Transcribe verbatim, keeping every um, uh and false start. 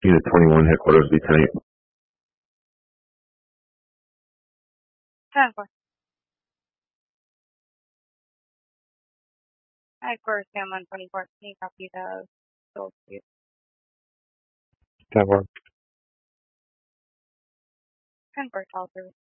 Unit twenty-one, headquarters, Lieutenant. ten four. Headquarters, Sam one twenty-four. Can you copy the sold suit? ten four. ten four, call through.